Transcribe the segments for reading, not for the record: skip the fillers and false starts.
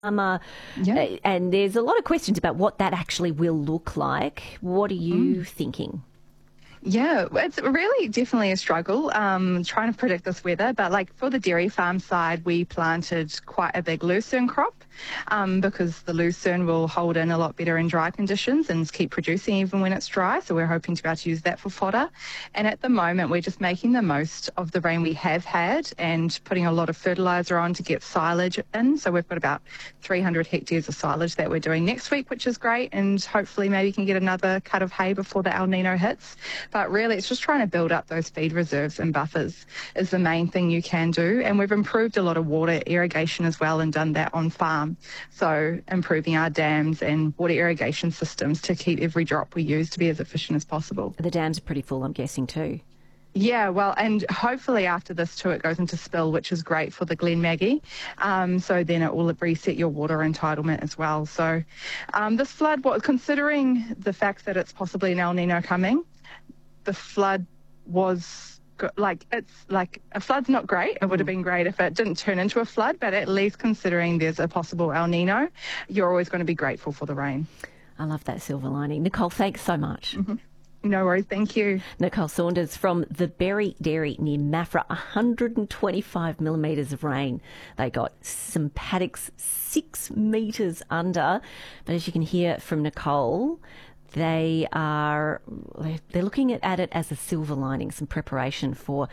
Yeah. And there's a lot of questions about what that actually will look like. What are you thinking? Yeah, it's really definitely a struggle trying to predict this weather. But like for the dairy farm side, we planted quite a big lucerne crop because the lucerne will hold in a lot better in dry conditions and keep producing even when it's dry. So we're hoping to be able to use that for fodder. And at the moment, we're just making the most of the rain we have had and putting a lot of fertiliser on to get silage in. So we've got about 300 hectares of silage that we're doing next week, which is great. And hopefully maybe can get another cut of hay before the El Nino hits. But really, it's just trying to build up those feed reserves and buffers is the main thing you can do. And we've improved a lot of water irrigation as well and done that on farm. So improving our dams and water irrigation systems to keep every drop we use to be as efficient as possible. The dams are pretty full, I'm guessing, too. Yeah, well, and hopefully after this too, it goes into spill, which is great for the Glen Maggie. So then it will reset your water entitlement as well. So this flood, considering the fact that it's possibly an El Nino coming, the flood was a flood's not great. It would have been great if it didn't turn into a flood, but at least considering there's a possible El Nino, you're always going to be grateful for the rain. I love that silver lining. Nicole, thanks so much. No worries, thank you. Nicole Saunders from the Berry Dairy near Maffra, 125 millimetres of rain. They got some paddocks 6 metres under, but as you can hear from Nicole, they're looking at it as a silver lining, some preparation for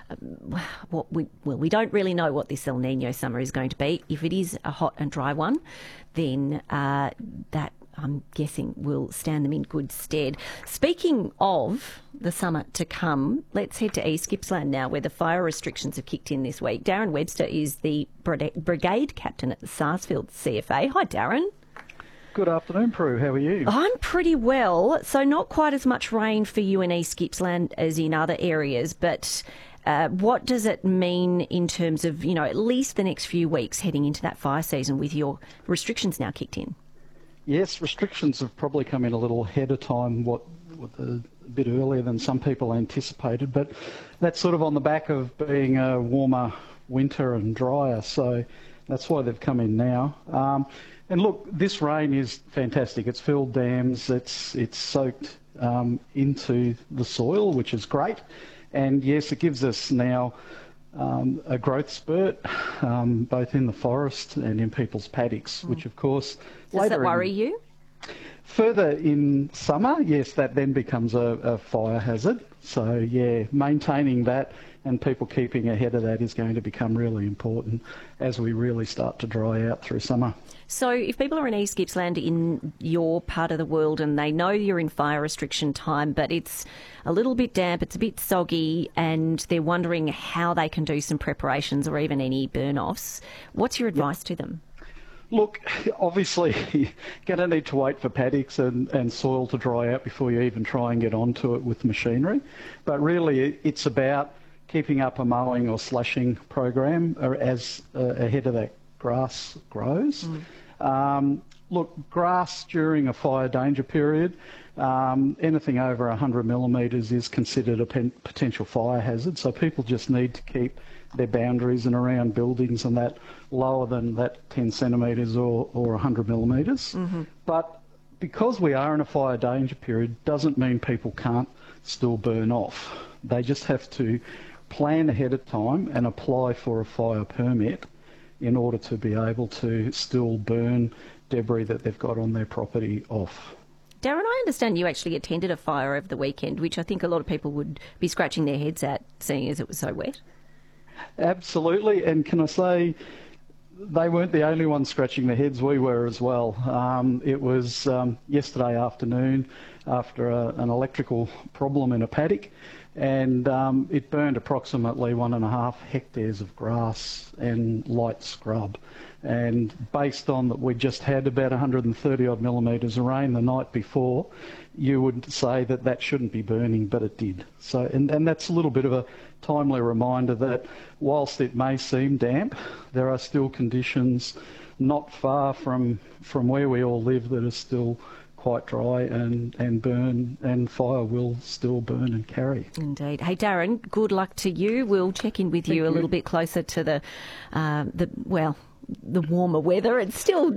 we don't really know what this El Nino summer is going to be. If it is a hot and dry one, then that I'm guessing will stand them in good stead. Speaking of the summer to come, let's head to East Gippsland now, where the fire restrictions have kicked in this week. Darren Webster is the brigade captain at the Sarsfield CFA. Hi, Darren. Good afternoon, Prue. How are you? I'm pretty well. So not quite as much rain for you in East Gippsland as in other areas, but what does it mean in terms of, at least the next few weeks heading into that fire season with your restrictions now kicked in? Yes, restrictions have probably come in a little ahead of time, a bit earlier than some people anticipated, but that's sort of on the back of being a warmer winter and drier, so that's why they've come in now. And look, this rain is fantastic. It's filled dams, it's soaked into the soil, which is great. And yes, it gives us now a growth spurt, both in the forest and in people's paddocks, which of course... Does that worry you? Further in summer, yes, that then becomes a fire hazard. So yeah, maintaining that and people keeping ahead of that is going to become really important as we really start to dry out through summer. So if people are in East Gippsland in your part of the world and they know you're in fire restriction time, but it's a little bit damp, it's a bit soggy, and they're wondering how they can do some preparations or even any burn-offs, what's your advice to them? Look, obviously, you're going to need to wait for paddocks and soil to dry out before you even try and get onto it with machinery. But really, it's about keeping up a mowing or slushing program as ahead of that grass grows. Look, grass during a fire danger period, anything over 100 millimetres is considered a potential fire hazard. So people just need to keep their boundaries and around buildings and that lower than that 10 centimetres or 100 millimetres. But because we are in a fire danger period doesn't mean people can't still burn off. They just have to plan ahead of time and apply for a fire permit in order to be able to still burn debris that they've got on their property off. Darren, I understand you actually attended a fire over the weekend, which I think a lot of people would be scratching their heads at, seeing as it was so wet. Absolutely, and can I say, they weren't the only ones scratching their heads, we were as well. It was yesterday afternoon after an electrical problem in a paddock, and it burned approximately 1.5 hectares of grass and light scrub. And based on that we just had about 130 odd millimetres of rain the night before, you would say that that shouldn't be burning, but it did. So, and that's a little bit of a timely reminder that whilst it may seem damp, there are still conditions not far from where we all live that are still quite dry and burn, and fire will still burn and carry. Indeed. Hey, Darren, good luck to you. We'll check in with you a little bit closer to the the warmer weather. It's still